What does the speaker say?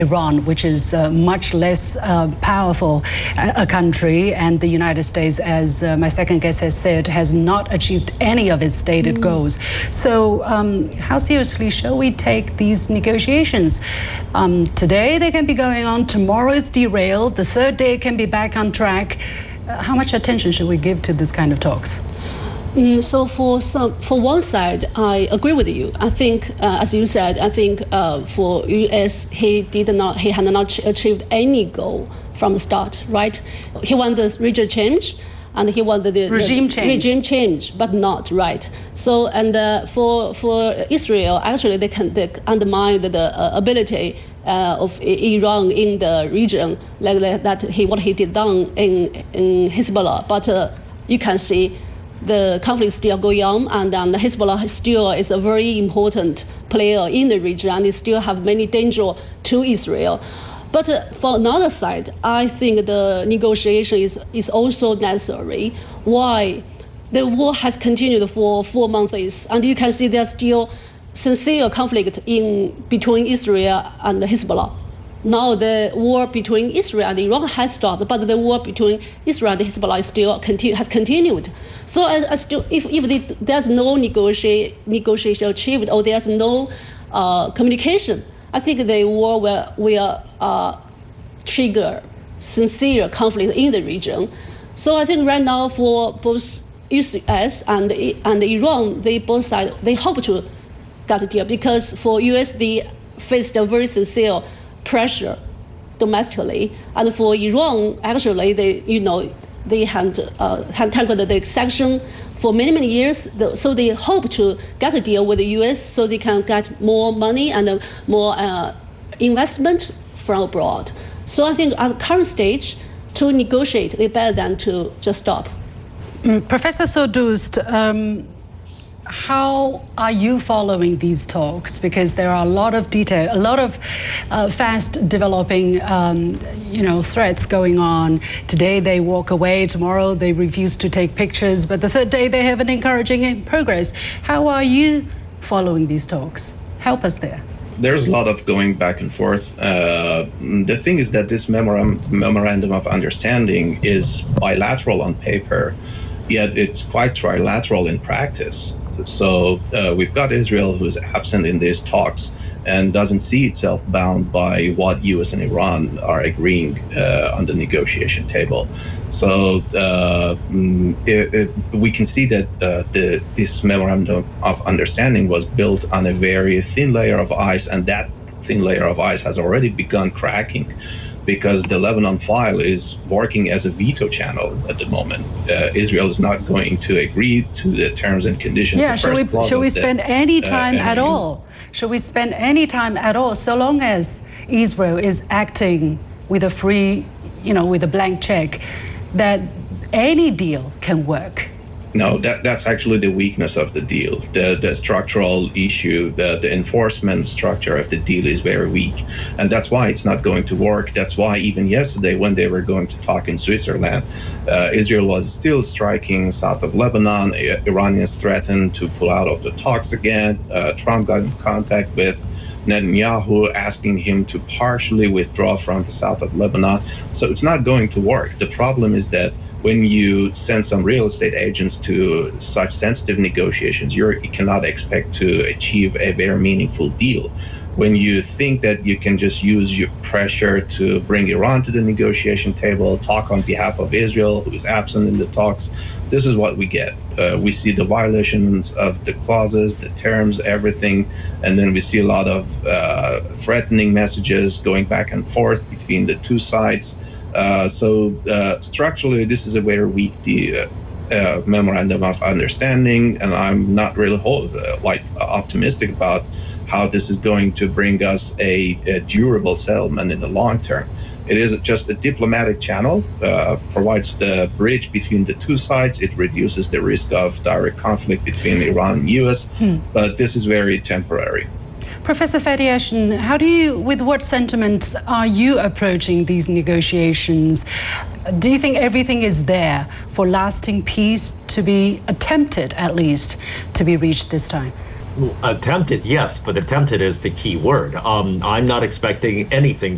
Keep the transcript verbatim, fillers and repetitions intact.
Iran, which is uh, much less uh, powerful a, a country, and the United States, as uh, my second guest has said, has not achieved any of its stated mm. goals. So um, how seriously shall we take these negotiations? Um, today they can be going on, tomorrow it's derailed, the third day it can be back on track. Uh, how much attention should we give to this kind of talks? Mm, so for some, for one side, I agree with you. I think, uh, as you said, I think uh, for U S, he did not, he had not achieved any goal from the start, right? He wanted region change, and he wanted the regime the change, regime change, but not right. So, and uh, for for Israel, actually, they can they undermine the uh, ability uh, of Iran in the region, like that he what he did done in in Hezbollah. But uh, you can see the conflict is still going on, and um, Hezbollah still is a very important player in the region, and it still have many danger to Israel. But uh, for another side, I think the negotiation is, is also necessary. Why? The war has continued for four months, and you can see there's still sincere conflict in between Israel and Hezbollah. Now the war between Israel and Iran has stopped, but the war between Israel and Hezbollah is still continue, has continued. So I, I still, if, if the, there's no negotiate, negotiation achieved, or there's no uh, communication, I think the war will, will uh, trigger sincere conflict in the region. So I think right now for both U S and, and Iran, they both sides, they hope to get a deal, because for U S, they faced a very sincere pressure domestically, and for Iran, actually, they you know they had uh, had tackled the sanction for many many years. So they hope to get a deal with the U S so they can get more money and more uh, investment from abroad. So I think at the current stage, to negotiate is better than to just stop. Mm, Professor Sodust, um, how are you following these talks? Because there are a lot of detail, a lot of uh, fast developing, um, you know, threats going on. Today they walk away, tomorrow they refuse to take pictures, but the third day they have an encouraging progress. How are you following these talks? Help us there. There's a lot of going back and forth. Uh, the thing is that this memorandum, memorandum of understanding is bilateral on paper, yet it's quite trilateral in practice. So uh, we've got Israel, who is absent in these talks and doesn't see itself bound by what U S and Iran are agreeing uh, on the negotiation table. So uh, it, it, we can see that uh, the, this memorandum of understanding was built on a very thin layer of ice, and that thin layer of ice has already begun cracking, because the Lebanon file is working as a veto channel at the moment. Uh, Israel is not going to agree to the terms and conditions. Yeah, should we, should we spend the, any time uh, at all? Should we spend any time at all, so long as Israel is acting with a free, you know, with a blank check, that any deal can work? No, that, that's actually the weakness of the deal. The, the structural issue, the, the enforcement structure of the deal is very weak. And that's why it's not going to work. That's why even yesterday, when they were going to talk in Switzerland, uh, Israel was still striking south of Lebanon. Iranians threatened to pull out of the talks again. Uh, Trump got in contact with Netanyahu, asking him to partially withdraw from the south of Lebanon. So it's not going to work. The problem is that when you send some real estate agents to such sensitive negotiations, you're, you cannot expect to achieve a very meaningful deal. When you think that you can just use your pressure to bring Iran to the negotiation table, talk on behalf of Israel, who is absent in the talks, this is what we get. Uh, we see the violations of the clauses, the terms, everything, and then we see a lot of uh, threatening messages going back and forth between the two sides. Uh, so uh, structurally, this is a very weak uh, uh, memorandum of understanding, and I'm not really whole, uh, like optimistic about how this is going to bring us a, a durable settlement in the long term. It is just a diplomatic channel, uh, provides the bridge between the two sides. It reduces the risk of direct conflict between Iran and U S, hmm. but this is very temporary. Professor Fadi Ashton, how do you, with what sentiments are you approaching these negotiations? Do you think everything is there for lasting peace to be attempted, at least, to be reached this time? Attempted, yes, but attempted is the key word. Um, I'm not expecting anything